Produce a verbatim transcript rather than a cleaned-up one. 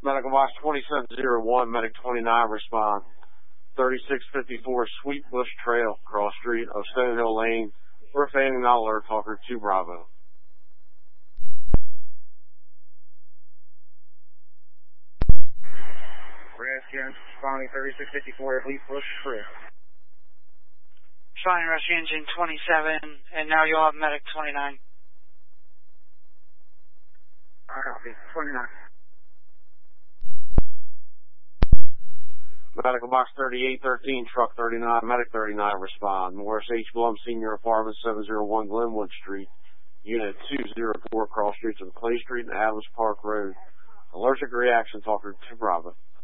Medical box twenty-seven oh one, medic twenty-nine, respond. thirty-six fifty-four Sweet Bush Trail, cross street of Stonehill Lane. We're fanning not alert, Talker two Bravo. Rescue responding thirty-six fifty-four Sweet Bush Trail. Responding rescue engine twenty-seven, and now you'll have medic twenty-nine. I copy, twenty-nine. Medical box thirty-eight thirteen, truck thirty-nine, medic thirty-nine, respond. Morris H. Blum, Senior Apartment, seven oh one Glenwood Street, Unit two oh four, cross streets of Clay Street and Adams Park Road. Allergic reaction, Talker two Bravo.